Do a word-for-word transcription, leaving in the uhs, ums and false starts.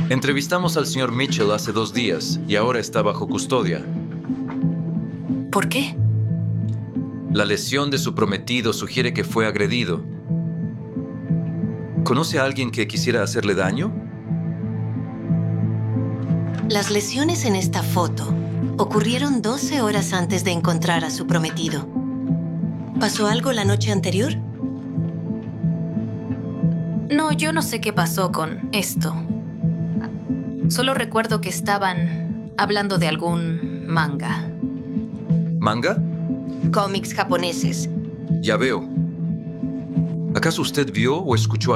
Entrevistamos al señor Mitchell hace dos días y ahora está bajo custodia. ¿Por qué? La lesión de su prometido sugiere que fue agredido. ¿Conoce a alguien que quisiera hacerle daño? Las lesiones en esta foto ocurrieron doce horas antes de encontrar a su prometido. ¿Pasó algo la noche anterior? No, yo no sé qué pasó con esto. Solo recuerdo que estaban hablando de algún manga. ¿Manga? Cómics japoneses. Ya veo. ¿Acaso usted vio o escuchó